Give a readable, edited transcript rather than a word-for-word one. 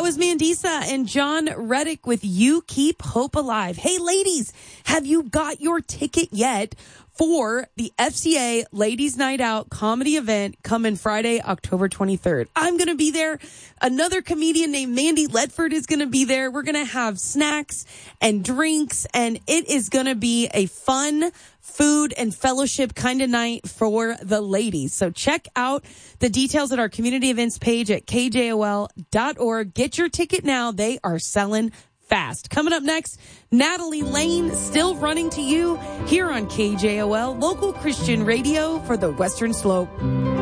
was Mandisa and John Reddick with You Keep Hope Alive. Hey, ladies, have you got your ticket yet for the FCA Ladies Night Out comedy event coming Friday, October 23rd? I'm going to be there. Another comedian named Mandy Ledford is going to be there. We're going to have snacks and drinks, and it is going to be a fun food and fellowship kind of night for the ladies. So check out the details at our community events page at kjol.org. Get your ticket now. They are selling fast. Coming up next, Natalie Lane, Still Running to You, here on KJOL, local Christian radio for the Western Slope.